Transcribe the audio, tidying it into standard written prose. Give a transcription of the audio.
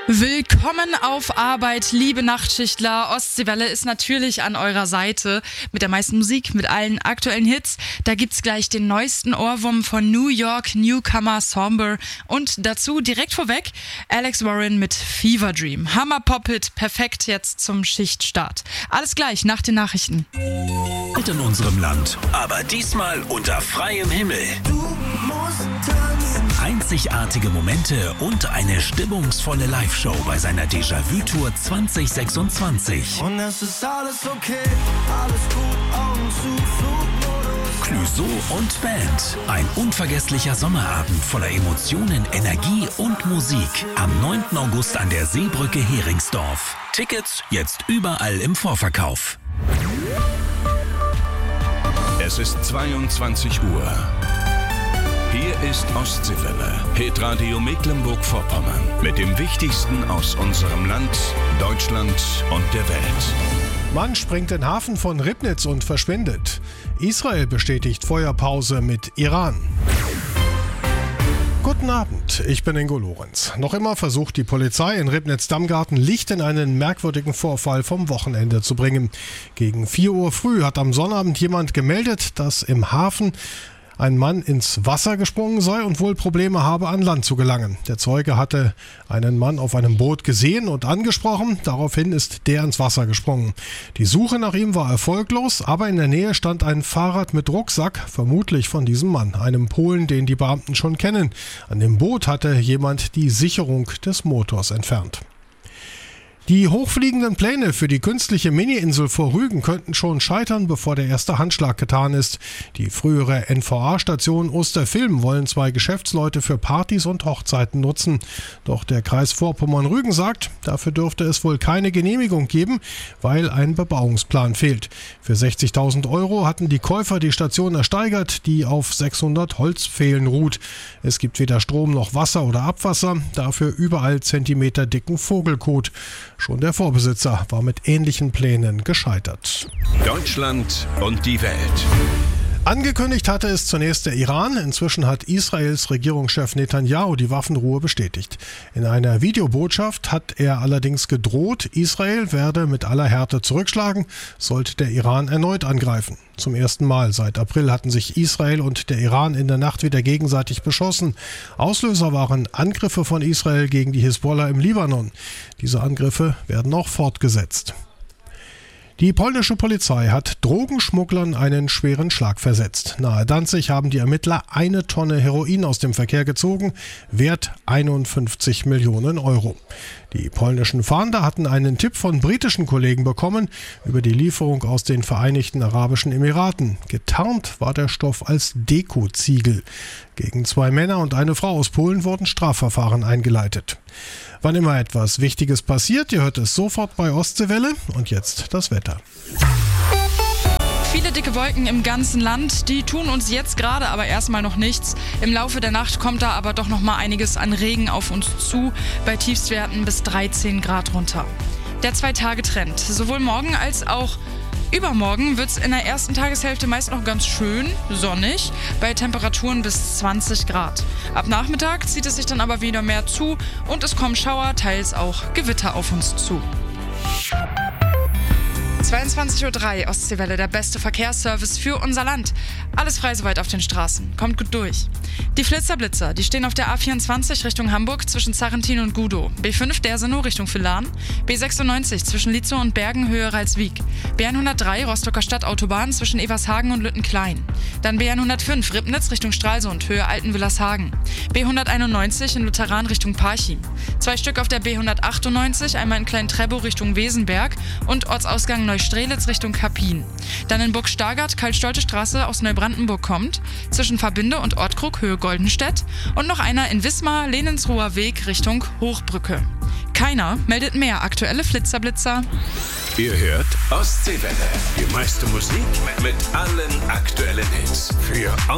Willkommen auf Arbeit, liebe Nachtschichtler. Ostseewelle ist natürlich an eurer Seite mit der meisten Musik, mit allen aktuellen Hits. Da gibt's gleich den neuesten Ohrwurm von New York Newcomer Somber und dazu direkt vorweg Alex Warren mit Fever Dream. Hammer Pop-Hit, perfekt jetzt zum Schichtstart. Alles gleich nach den Nachrichten. In unserem Land, aber diesmal unter freiem Himmel. Du musst tanzen. Einzigartige Momente und eine stimmungsvolle Live-Show bei seiner Déjà-vu-Tour 2026. Und es ist alles okay, alles gut, Augen zu, Flugmodus. Clouseau und Band. Ein unvergesslicher Sommerabend voller Emotionen, Energie und Musik. Am 9. August an der Seebrücke Heringsdorf. Tickets jetzt überall im Vorverkauf. Es ist 22 Uhr. Hier ist Ostseewelle, Hitradio Mecklenburg-Vorpommern. Mit dem Wichtigsten aus unserem Land, Deutschland und der Welt. Mann springt in den Hafen von Ribnitz und verschwindet. Israel bestätigt Feuerpause mit Iran. Guten Abend, ich bin Ingo Lorenz. Noch immer versucht die Polizei in Ribnitz-Damgarten Licht in einen merkwürdigen Vorfall vom Wochenende zu bringen. Gegen 4 Uhr früh hat am Sonnabend jemand gemeldet, dass im Hafen ein Mann ins Wasser gesprungen sei und wohl Probleme habe, an Land zu gelangen. Der Zeuge hatte einen Mann auf einem Boot gesehen und angesprochen. Daraufhin ist der ins Wasser gesprungen. Die Suche nach ihm war erfolglos, aber in der Nähe stand ein Fahrrad mit Rucksack, vermutlich von diesem Mann, einem Polen, den die Beamten schon kennen. An dem Boot hatte jemand die Sicherung des Motors entfernt. Die hochfliegenden Pläne für die künstliche Mini-Insel vor Rügen könnten schon scheitern, bevor der erste Handschlag getan ist. Die frühere NVA-Station Osterfilm wollen 2 Geschäftsleute für Partys und Hochzeiten nutzen. Doch der Kreis Vorpommern-Rügen sagt, dafür dürfte es wohl keine Genehmigung geben, weil ein Bebauungsplan fehlt. Für 60.000 € hatten die Käufer die Station ersteigert, die auf 600 Holzpfählen ruht. Es gibt weder Strom noch Wasser oder Abwasser, dafür überall zentimeterdicken Vogelkot. Schon der Vorbesitzer war mit ähnlichen Plänen gescheitert. Deutschland und die Welt. Angekündigt hatte es zunächst der Iran. Inzwischen hat Israels Regierungschef Netanyahu die Waffenruhe bestätigt. In einer Videobotschaft hat er allerdings gedroht, Israel werde mit aller Härte zurückschlagen, sollte der Iran erneut angreifen. Zum ersten Mal seit April hatten sich Israel und der Iran in der Nacht wieder gegenseitig beschossen. Auslöser waren Angriffe von Israel gegen die Hisbollah im Libanon. Diese Angriffe werden auch fortgesetzt. Die polnische Polizei hat Drogenschmugglern einen schweren Schlag versetzt. Nahe Danzig haben die Ermittler 1 Tonne Heroin aus dem Verkehr gezogen, Wert 51 Millionen €. Die polnischen Fahnder hatten einen Tipp von britischen Kollegen bekommen über die Lieferung aus den Vereinigten Arabischen Emiraten. Getarnt war der Stoff als Dekoziegel. Gegen 2 Männer und eine Frau aus Polen wurden Strafverfahren eingeleitet. Wann immer etwas Wichtiges passiert, ihr hört es sofort bei Ostseewelle. Und jetzt das Wetter. Viele dicke Wolken im ganzen Land, die tun uns jetzt gerade aber erstmal noch nichts. Im Laufe der Nacht kommt da aber doch noch mal einiges an Regen auf uns zu, bei Tiefstwerten bis 13 Grad runter. Der 2-Tage-Trend, sowohl morgen als auch übermorgen wird es in der ersten Tageshälfte meist noch ganz schön sonnig, bei Temperaturen bis 20 Grad. Ab Nachmittag zieht es sich dann aber wieder mehr zu und es kommen Schauer, teils auch Gewitter auf uns zu. 22:03 Uhr, Ostseewelle, der beste Verkehrsservice für unser Land. Alles frei soweit auf den Straßen. Kommt gut durch. Die Flitzer-Blitzer, die stehen auf der A24 Richtung Hamburg zwischen Zarrentin und Gudow. B5 Dersenow Richtung Villaren. B96 zwischen Lietzow und Bergen Höhe Ralswiek. B103 Rostocker Stadtautobahn zwischen Evershagen und Lüttenklein. Dann B105 Ribnitz Richtung Stralsund Höhe Altenwillershagen. B191 in Lutheran Richtung Parchim. 2 Stück auf der B198, einmal in Klein-Trebow Richtung Wesenberg und Ortsausgang Neustrelitz Richtung Kappin. Dann in Burg-Stargard Karl-Stolte Straße aus Neubrandenburg kommt, zwischen Verbinde und Ortkrug Höhe Goldenstedt und noch einer in Wismar Lenensruher Weg Richtung Hochbrücke. Keiner meldet mehr aktuelle Flitzer-Blitzer. Ihr hört Ostseewelle. Die meiste Musik mit allen aktuellen Hits. Für